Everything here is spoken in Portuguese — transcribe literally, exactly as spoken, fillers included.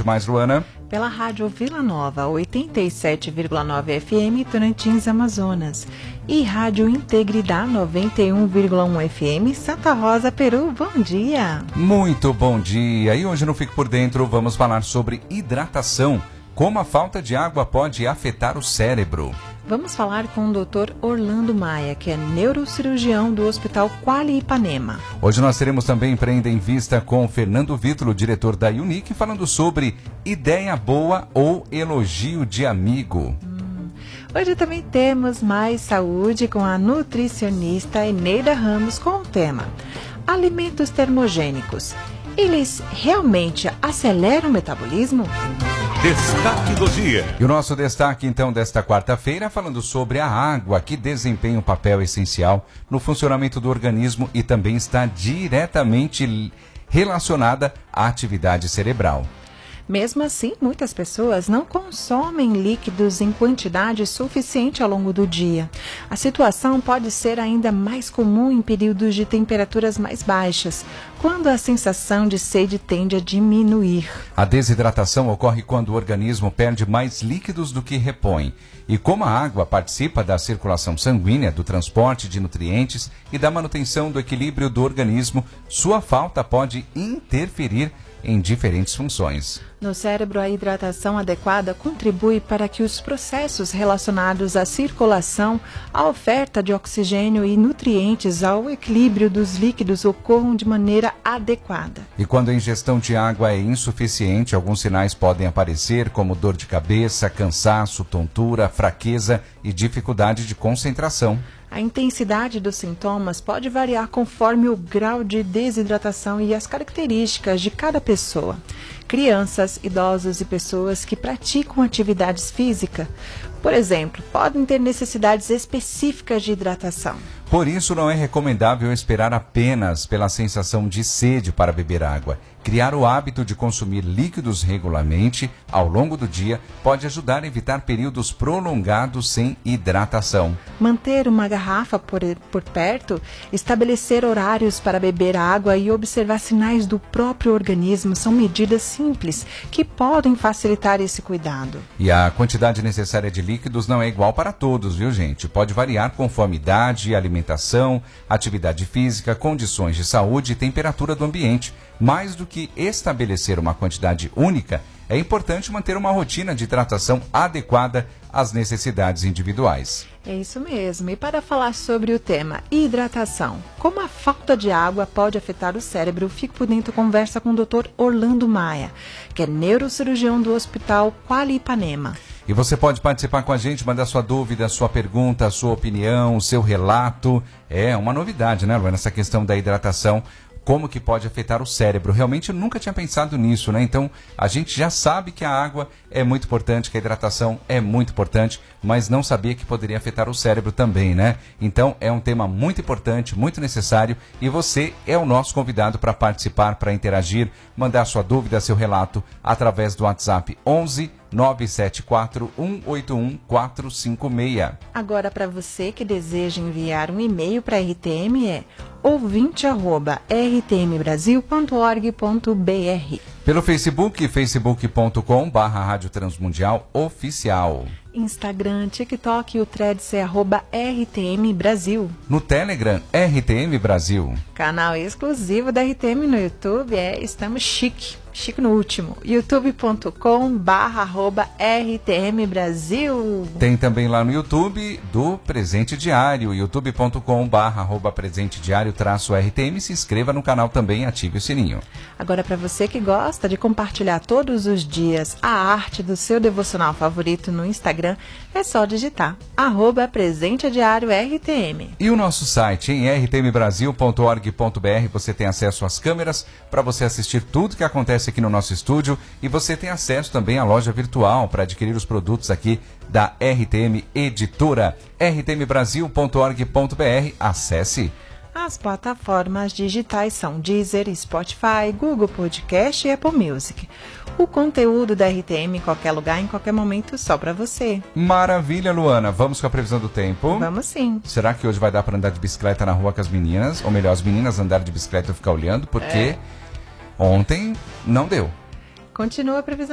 mais, Luana? Pela Rádio Vila Nova, oitenta e sete vírgula nove F M, Tocantins, Amazonas. E Rádio Integridade, noventa e um vírgula um F M, Santa Rosa, Peru. Bom dia! Muito bom dia! E hoje no Fique Por Dentro vamos falar sobre hidratação. Como a falta de água pode afetar o cérebro. Vamos falar com o doutor Orlando Maia, que é neurocirurgião do Hospital Quali Ipanema. Hoje nós teremos também Prenda em Vista com Fernando Vítulo, diretor da Unique, falando sobre ideia boa ou elogio de amigo. Hum. Hoje também temos Mais Saúde com a nutricionista Eneida Ramos com o tema alimentos termogênicos. Eles realmente aceleram o metabolismo? Destaque do dia. E o nosso destaque, então, desta quarta-feira, falando sobre a água, que desempenha um papel essencial no funcionamento do organismo e também está diretamente relacionada à atividade cerebral. Mesmo assim, muitas pessoas não consomem líquidos em quantidade suficiente ao longo do dia. A situação pode ser ainda mais comum em períodos de temperaturas mais baixas, quando a sensação de sede tende a diminuir. A desidratação ocorre quando o organismo perde mais líquidos do que repõe. E como a água participa da circulação sanguínea, do transporte de nutrientes e da manutenção do equilíbrio do organismo, sua falta pode interferir em diferentes funções. No cérebro, a hidratação adequada contribui para que os processos relacionados à circulação, à oferta de oxigênio e nutrientes ao equilíbrio dos líquidos ocorram de maneira adequada. E quando a ingestão de água é insuficiente, alguns sinais podem aparecer, como dor de cabeça, cansaço, tontura, fraqueza e dificuldade de concentração. A intensidade dos sintomas pode variar conforme o grau de desidratação e as características de cada pessoa. Crianças, idosos e pessoas que praticam atividades físicas, por exemplo, podem ter necessidades específicas de hidratação. Por isso, não é recomendável esperar apenas pela sensação de sede para beber água. Criar o hábito de consumir líquidos regularmente ao longo do dia pode ajudar a evitar períodos prolongados sem hidratação. Manter uma garrafa por, por perto, estabelecer horários para beber água e observar sinais do próprio organismo são medidas simples que podem facilitar esse cuidado. E a quantidade necessária de líquidos não é igual para todos, viu, gente? Pode variar conforme idade, alimentação, atividade física, condições de saúde e temperatura do ambiente. Mais do que estabelecer uma quantidade única, é importante manter uma rotina de hidratação adequada às necessidades individuais. É isso mesmo. E para falar sobre o tema hidratação, como a falta de água pode afetar o cérebro, Fique Por Dentro conversa com o doutor Orlando Maia, que é neurocirurgião do Hospital Quali Ipanema. E você pode participar com a gente, mandar sua dúvida, sua pergunta, sua opinião, seu relato. É uma novidade, né, Luana, essa questão da hidratação. Como que pode afetar o cérebro. Realmente eu nunca tinha pensado nisso, né? Então, a gente já sabe que a água é muito importante, que a hidratação é muito importante, mas não sabia que poderia afetar o cérebro também, né? Então, é um tema muito importante, muito necessário, e você é o nosso convidado para participar, para interagir, mandar sua dúvida, seu relato, através do WhatsApp onze nove sete quatro um oito um quatro cinco seis. Agora, para você que deseja enviar um e-mail para a R T M, é ouvinte arroba r t m brasil ponto org ponto b r. Pelo Facebook, facebook ponto com barra Rádio Transmundial Oficial. Instagram, TikTok e o Threads é arroba R T M Brasil. No Telegram, R T M Brasil. Canal exclusivo da R T M no YouTube é Estamos Chique. Chique no último. youtube ponto com barra arroba R T M Brasil. Tem também lá no YouTube do Presente Diário, youtube ponto com barra arroba Presente Diário traço R T M. Se inscreva no canal também e ative o sininho. Agora, para você que gosta de compartilhar todos os dias a arte do seu devocional favorito no Instagram, é só digitar arroba Presente Diário R T M. E o nosso site em r t m brasil ponto org ponto b r, você tem acesso às câmeras para você assistir tudo que acontece aqui no nosso estúdio, e você tem acesso também à loja virtual para adquirir os produtos aqui da R T M Editora. r t m brasil ponto org ponto b r. Acesse. As plataformas digitais são Deezer, Spotify, Google Podcast e Apple Music. O conteúdo da R T M em qualquer lugar, em qualquer momento, só para você. Maravilha, Luana. Vamos com a previsão do tempo? Vamos sim. Será que hoje vai dar para andar de bicicleta na rua com as meninas? Ou melhor, as meninas andarem de bicicleta e eu ficar olhando? Porque é. Ontem não deu. Continua a previsão.